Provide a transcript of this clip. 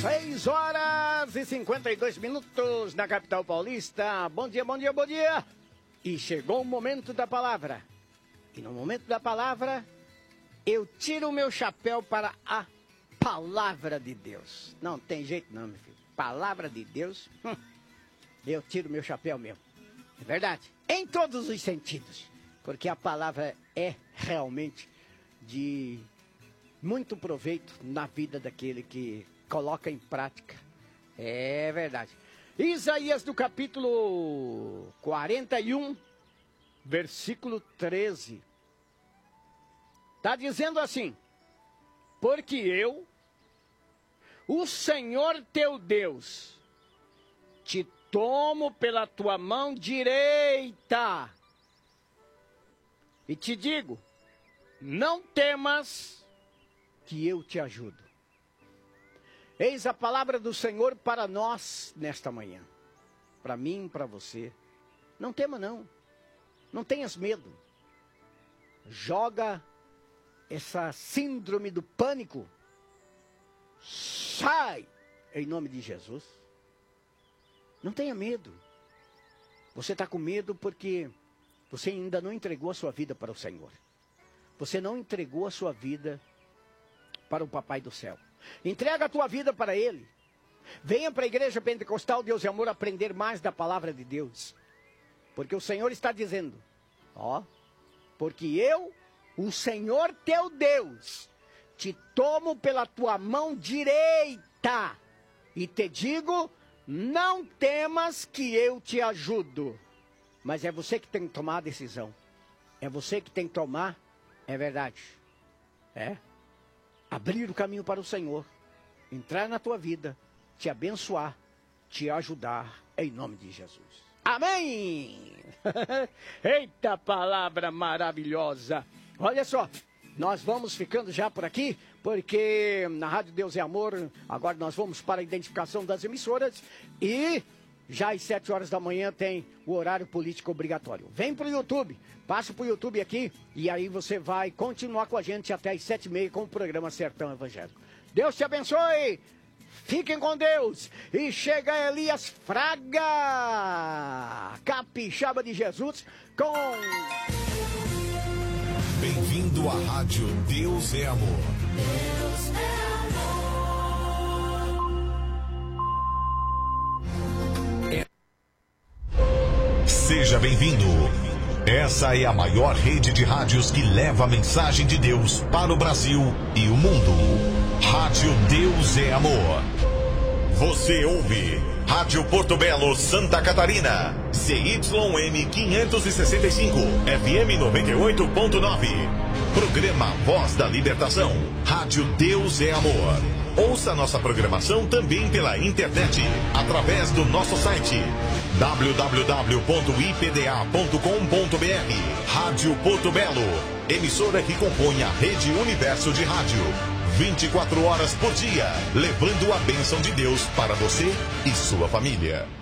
6h52 na capital paulista. Bom dia, bom dia, bom dia. E chegou o momento da palavra. E no momento da palavra, eu tiro o meu chapéu para a palavra de Deus. Não tem jeito não, meu filho. Palavra de Deus, eu tiro o meu chapéu mesmo. É verdade. Em todos os sentidos. Porque a palavra é realmente de muito proveito na vida daquele que coloca em prática. É verdade. Isaías do capítulo 41, versículo 13. Está dizendo assim: porque eu, o Senhor teu Deus, te tomo pela tua mão direita e te digo, não temas, que eu te ajudo. Eis a palavra do Senhor para nós nesta manhã. Para mim, para você. Não tema não. Não tenhas medo. Joga essa síndrome do pânico. Sai em nome de Jesus. Não tenha medo. Você está com medo porque você ainda não entregou a sua vida para o Senhor. Você não entregou a sua vida para o Papai do Céu. Entrega a tua vida para Ele. Venha para a Igreja Pentecostal Deus e Amor aprender mais da palavra de Deus. Porque o Senhor está dizendo, porque eu, o Senhor teu Deus, te tomo pela tua mão direita e te digo, não temas que eu te ajudo. Mas é você que tem que tomar a decisão. É você que tem que tomar, é verdade. Abrir o caminho para o Senhor, entrar na tua vida, te abençoar, te ajudar, em nome de Jesus. Amém! Eita palavra maravilhosa! Olha só, nós vamos ficando já por aqui, porque na Rádio Deus é Amor, agora nós vamos para a identificação das emissoras e já às 7 horas da manhã tem o horário político obrigatório. Vem para o YouTube, passa para o YouTube aqui e aí você vai continuar com a gente até às 7h30 com o programa Sertão Evangélico. Deus te abençoe, fiquem com Deus e chega Elias Fraga, capixaba de Jesus, com... Bem-vindo à Rádio Deus é Amor. Deus é Seja bem-vindo. Essa é a maior rede de rádios que leva a mensagem de Deus para o Brasil e o mundo. Rádio Deus é Amor. Você ouve Rádio Porto Belo, Santa Catarina. CYM 565, FM 98.9. Programa Voz da Libertação. Rádio Deus é Amor. Ouça nossa programação também pela internet, através do nosso site www.ipda.com.br. Rádio Porto Belo, emissora que compõe a Rede Universo de Rádio. 24 horas por dia, levando a bênção de Deus para você e sua família.